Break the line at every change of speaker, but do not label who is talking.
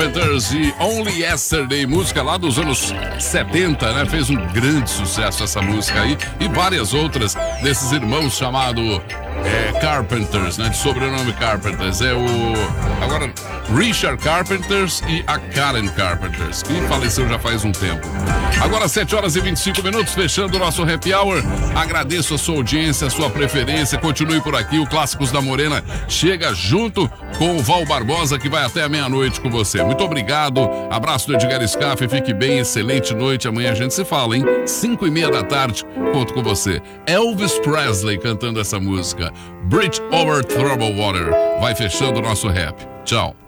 Carpenters e Only Yesterday, música lá dos anos 70, né? Fez um grande sucesso essa música aí e várias outras desses irmãos chamado Carpenters, né? De sobrenome Carpenters. Agora, Richard Carpenters e a Karen Carpenters, que faleceu já faz um tempo. Agora 7 horas e 25 minutos, fechando o nosso Happy Hour. Agradeço a sua audiência, a sua preferência. Continue por aqui. O Clássicos da Morena chega junto com o Val Barbosa, que vai até a meia-noite com você. Muito obrigado. Abraço do Edgar Scaff. Fique bem. Excelente noite. Amanhã a gente se fala, hein? 5:30 da tarde. Conto com você. Elvis Presley cantando essa música. Bridge Over Troubled Water. Vai fechando o nosso rap. Tchau.